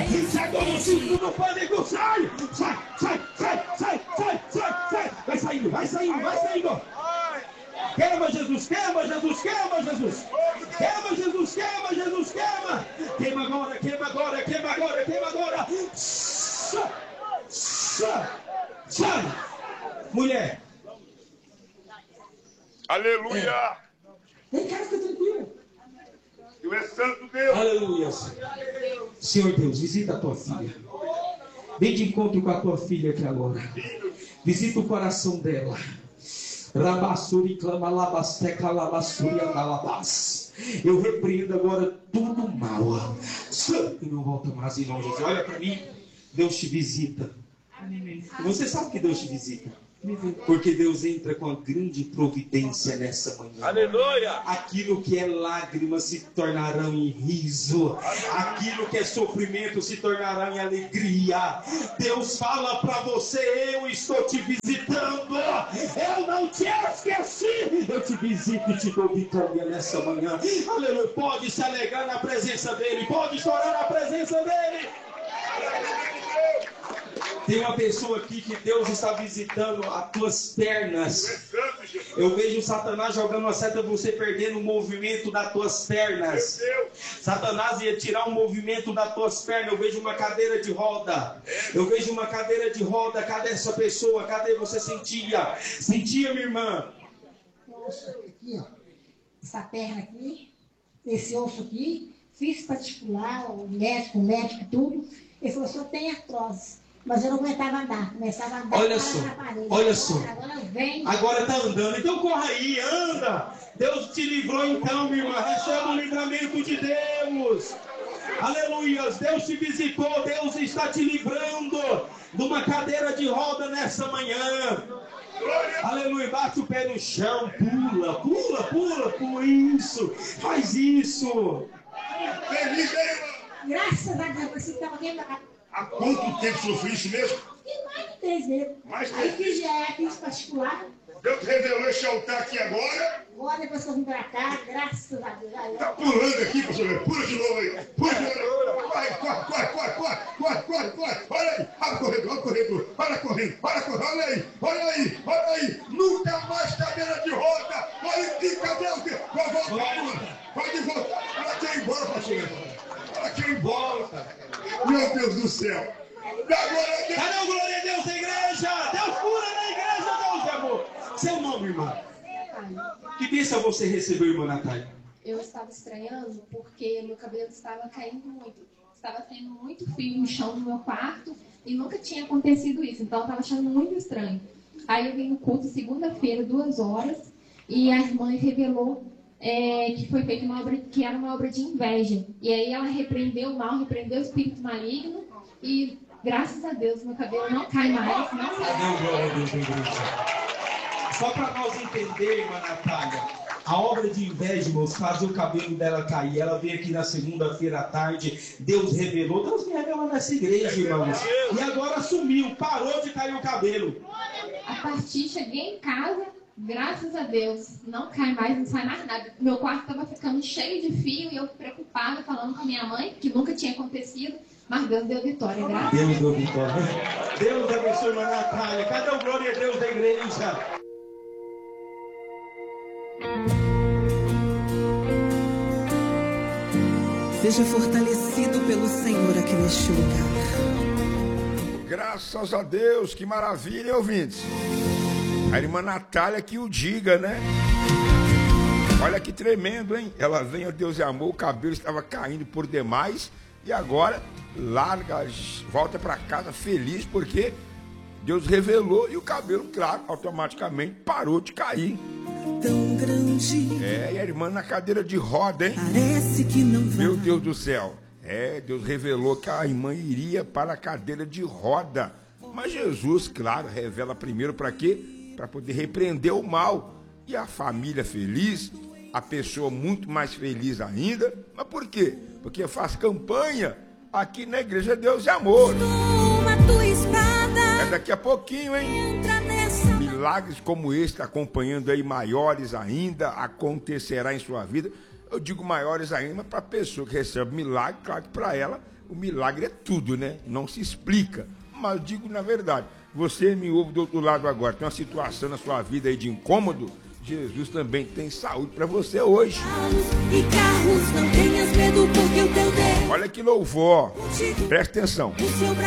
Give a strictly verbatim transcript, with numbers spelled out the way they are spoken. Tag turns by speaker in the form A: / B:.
A: Sai todo símbolo do pânico, sai! Sai, sai, sai, sai, sai, sai, sai! Vai saindo, vai saindo, vai saindo! Queima, Jesus, queima, Jesus, queima, Jesus! Queima, Jesus, queima, Jesus, queima! Queima agora, queima agora, queima agora, queima agora! Sai! Sai! Sai! Mulher!
B: Aleluia!
A: É. Vem cá, fica tranquilo.
B: Tu és santo Deus.
A: Aleluia. Senhor Deus, visita a tua filha. Vem de encontro com a tua filha aqui agora. Visita o coração dela. Rabassuri clama labasteca labassuri andalabas. Eu repreendo agora tudo mal. Santo não volta mais em nome de Jesus. Olha para mim. Deus te visita. Você sabe que Deus te visita? Porque Deus entra com a grande providência nessa manhã.
B: Aleluia!
A: Aquilo que é lágrimas se tornarão em riso. Aquilo que é sofrimento se tornará em alegria. Deus fala para você: eu estou te visitando. Eu não te esqueci. Eu te visito e te dou vitória nessa manhã. Aleluia! Pode se alegrar na presença dele. Pode chorar na presença dele. Tem uma pessoa aqui que Deus está visitando as tuas pernas. Eu vejo Satanás jogando uma seta, você perdendo o movimento das tuas pernas. Satanás ia tirar o movimento das tuas pernas. Eu vejo uma cadeira de roda. Eu vejo uma cadeira de roda. Cadê essa pessoa? Cadê você? Sentia? Sentia, minha irmã?
C: Osso aqui, ó. Essa perna aqui. Esse osso aqui. Fiz particular, o médico, o médico, tudo. Ele falou: só tem artrose. Mas eu não aguentava andar, começava a andar.
A: Olha só, olha só.
C: Agora vem.
A: Agora está andando, então corra aí, anda. Deus te livrou então, minha irmã. Receba o livramento de Deus. Aleluia, Deus te visitou, Deus está te livrando de uma cadeira de roda nessa manhã. Aleluia, bate o pé no chão, pula, pula, pula, pula, isso, faz isso.
B: Feliz, irmã.
C: Graças a Deus, você estava dentro da.
B: Há quanto tempo sofri isso mesmo?
C: Fiz mais de três vezes.
B: Mais de
C: Aí
B: três
C: fiz, é, fiz particular.
B: Deus revelou esse altar aqui agora.
C: Agora depois que eu vim pra cá, graças a Deus. Aí,
B: Tá pulando aqui, pastor. Pula de novo aí. Pula de novo. Corre, corre, corre, corre, corre, corre, corre. Olha aí. Olha correndo, olha correndo. Olha correndo, olha correndo. Olha aí, olha aí, olha aí. Nunca mais cadeira de roda. Olha aqui, cadê o quê? Vai voltar. Pode voltar. Ela quer ir embora, pastor. Ela quer ir embora. Meu Deus do céu. Agora,
A: cadê o glória a Deus da igreja? Deus cura na igreja, Deus de amor. Seu nome, irmã? Que bênção você recebeu, irmã Natália?
D: Eu estava estranhando porque meu cabelo estava caindo muito. Estava tendo muito fio no chão do meu quarto e nunca tinha acontecido isso. Então eu estava achando muito estranho. Aí eu vim no culto segunda-feira, duas horas, e a irmã revelou é, que foi feita uma obra, que era uma obra de inveja. E aí ela repreendeu o mal, repreendeu o espírito maligno e, graças a Deus, meu cabelo não cai mais. Não cai.
A: Não, glória a Deus, igreja. Só para nós entender, irmã Natália, a obra de inveja, irmãos, fazia o cabelo dela cair. Ela veio aqui na segunda-feira à tarde, Deus revelou, Deus me revelou nessa igreja, irmãos. E agora sumiu, parou de cair o cabelo.
D: A partir, cheguei em casa, graças a Deus, não cai mais, não sai mais nada. Meu quarto estava ficando cheio de fio e eu preocupada, falando com a minha mãe, que nunca tinha acontecido, mas Deus deu vitória, graças a Deus.
A: Deus deu vitória. Deus abençoe, irmã Natália. Cadê o glória a Deus da igreja?
E: Seja fortalecido pelo Senhor aqui neste lugar.
B: graças a Deus, que maravilha, ouvintes. A irmã Natália que o diga, né? Olha que tremendo, hein? Ela vem, ó Deus e amor, o cabelo estava caindo por demais e agora larga, volta para casa feliz porque Deus revelou e o cabelo, claro, automaticamente parou de cair.
E: Tão grande.
B: É, e a irmã na cadeira de roda, hein?
E: Parece que não vai.
B: Meu Deus do céu. É, Deus revelou que a irmã iria para a cadeira de roda. Mas Jesus, claro, revela primeiro para quê? Para poder repreender o mal. E a família feliz, a pessoa muito mais feliz ainda. Mas por quê? Porque faz campanha aqui na Igreja Deus e Amor.
E: Toma tua espada.
B: É daqui a pouquinho, hein?
E: Entra nessa.
B: Milagres como este, acompanhando aí, maiores ainda, acontecerá em sua vida. Eu digo maiores ainda, mas para a pessoa que recebe milagre, claro que para ela O milagre é tudo, né? Não se explica. Mas digo na verdade, você me ouve do outro lado agora, tem uma situação na sua vida aí de incômodo, Jesus também tem saúde para você hoje.
E: E carros, não tenhas medo porque o teu Deus
B: Olha que louvor. Presta atenção.
E: o seu braço